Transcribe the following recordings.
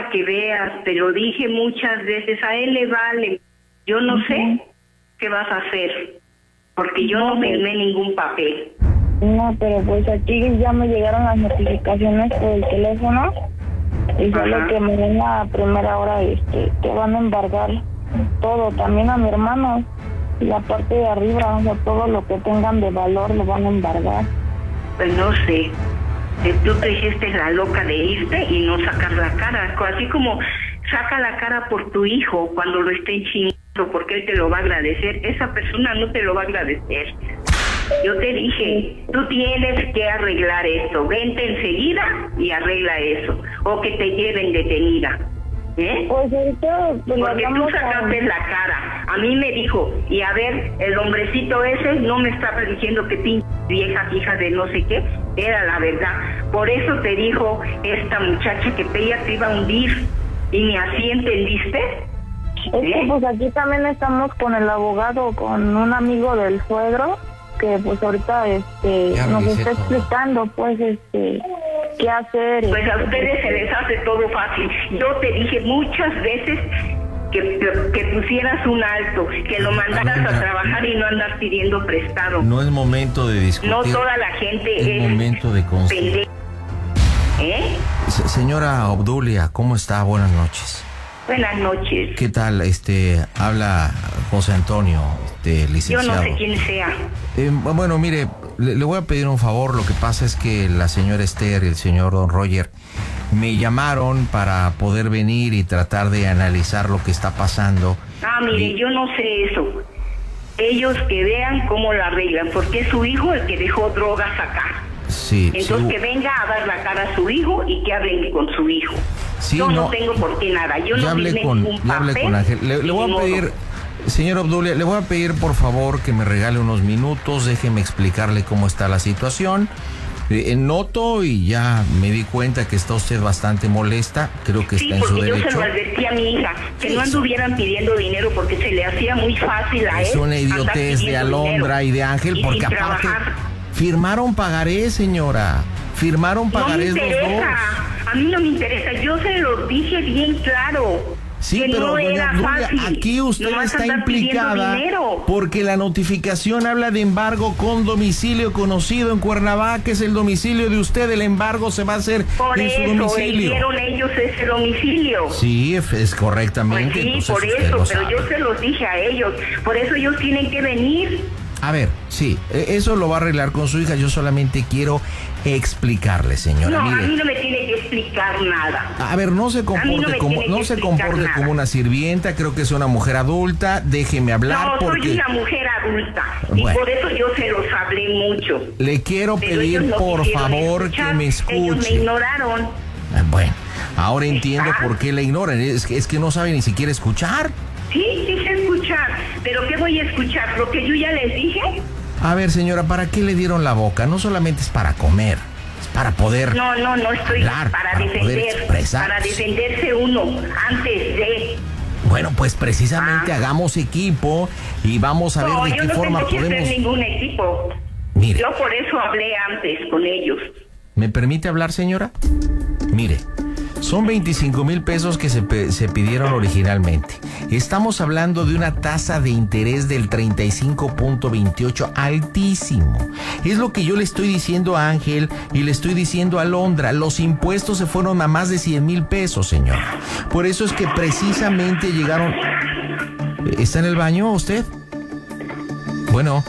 para que veas, te lo dije muchas veces, a él le vale. Yo no sé qué vas a hacer, porque yo no firmé ningún papel. No, pero pues aquí ya me llegaron las notificaciones por el teléfono y solo que me den a primera hora que van a embargar todo, también a mi hermano, y la parte de arriba, o sea, todo lo que tengan de valor lo van a embargar. Pues no sé, tú te hiciste la loca de irte y no sacar la cara, así como saca la cara por tu hijo cuando lo estén chingando, porque él te lo va a agradecer, esa persona no te lo va a agradecer. Yo te dije, tú tienes que arreglar esto, vente enseguida y arregla eso, o que te lleven detenida. Pues ahorita porque tú sacaste la cara. A mí me dijo, y a ver, el hombrecito ese no me estaba diciendo que pinche vieja hija de no sé qué, era la verdad. Por eso te dijo esta muchacha que ella te iba a hundir, y ni así entendiste. Es que pues aquí también estamos con el abogado, con un amigo del suegro, que pues ahorita nos está explicando pues qué hacer. Pues a ustedes se les hace todo fácil. Yo te dije muchas veces que pusieras un alto, que lo mandaras a trabajar y no andar pidiendo prestado. No es momento de discutir. No toda la gente es momento de pendeja. Señora Obdulia, ¿cómo está? Buenas noches. Buenas noches. ¿Qué tal? Habla José Antonio, licenciado. Yo no sé quién sea. Bueno, mire, le voy a pedir un favor. Lo que pasa es que la señora Esther y el señor Don Roger me llamaron para poder venir y tratar de analizar lo que está pasando. Mire, yo no sé eso. Ellos que vean cómo la arreglan, porque es su hijo el que dejó drogas acá. Sí. Entonces que venga a dar la cara a su hijo y que hablen con su hijo. Sí, yo no tengo por qué nada. Yo no hablé con Ángel. Le voy a pedir, señor Obdulia, le voy a pedir por favor que me regale unos minutos, déjeme explicarle cómo está la situación. Noto y ya me di cuenta que está usted bastante molesta, creo que está en su derecho. Sí, porque yo se lo advertí a mi hija, que no anduvieran pidiendo dinero porque se le hacía muy fácil a él. Es una idiotez de Alondra y de Ángel, porque aparte firmaron pagarés, señora. Firmaron pagarés los dos. A mí no me interesa, yo se lo dije bien claro. Sí, pero no doña Obdulia, aquí usted está implicada porque la notificación habla de embargo con domicilio conocido en Cuernavaca, es el domicilio de usted, el embargo se va a hacer en su domicilio. Por eso hicieron ellos ese domicilio. Sí, es correctamente. Pues sí, por eso, pero yo se los dije a ellos, por eso ellos tienen que venir. A ver, sí, eso lo va a arreglar con su hija, yo solamente quiero explicarle, señora. No, mire, a mí no me tiene que explicar nada. A ver, no se comporte como una sirvienta, creo que es una mujer adulta, déjeme hablar. No, soy una mujer adulta, y por eso yo se los hablé mucho. Le quiero pedir, por favor, que me escuche. Ellos me ignoraron. Bueno, ahora entiendo por qué la ignoran, es que no sabe ni siquiera escuchar. Sí sé escuchar, pero ¿qué voy a escuchar? ¿Lo que yo ya les dije? A ver, señora, ¿para qué le dieron la boca? No solamente es para comer, es para poder No estoy hablar, para defender, para defenderse uno antes de... Bueno, pues precisamente hagamos equipo y vamos a ver de qué forma podemos... No, yo no tengo que hacer ningún equipo. Mire. Yo por eso hablé antes con ellos. ¿Me permite hablar, señora? Mire, son 25,000 pesos que se pidieron originalmente. Estamos hablando de una tasa de interés del 35.28, altísimo. Es lo que yo le estoy diciendo a Ángel y le estoy diciendo a Alondra. Los impuestos se fueron a más de 100,000 pesos, señor. Por eso es que precisamente llegaron... ¿Está en el baño usted? Bueno.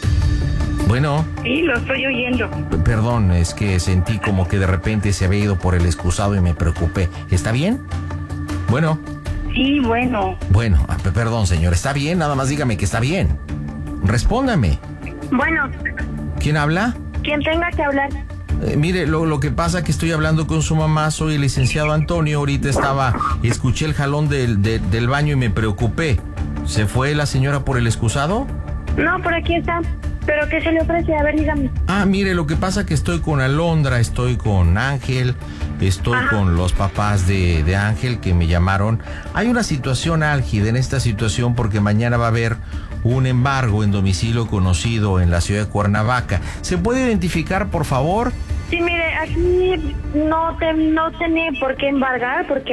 Sí, lo estoy oyendo. Perdón, es que sentí como que de repente se había ido por el excusado y me preocupé. ¿Está bien? Bueno. Sí, bueno. Bueno, perdón, señor. ¿Está bien? Nada más dígame que está bien. Respóndame. Bueno. ¿Quién habla? Quien tenga que hablar. Mire, lo que pasa es que estoy hablando con su mamá, soy el licenciado Antonio. Ahorita escuché el jalón del baño y me preocupé. ¿Se fue la señora por el excusado? No, por aquí está. ¿Pero qué se le ofrece? A ver, dígame. Mire, lo que pasa es que estoy con Alondra, estoy con Ángel, estoy con los papás de Ángel que me llamaron. Hay una situación álgida en esta situación porque mañana va a haber un embargo en domicilio conocido en la ciudad de Cuernavaca. ¿Se puede identificar, por favor? Sí, mire, aquí no tenía por qué embargar porque